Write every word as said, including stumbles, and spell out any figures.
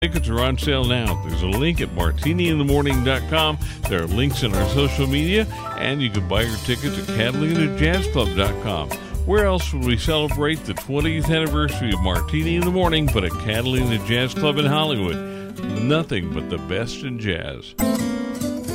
Tickets are on sale now. There's a link at martini in the morning dot com. There are links in our social media, and you can buy your tickets at catalina jazz club dot com. Where else would we celebrate the twentieth anniversary of Martini in the Morning but at Catalina Jazz Club in Hollywood? Nothing but the best in jazz.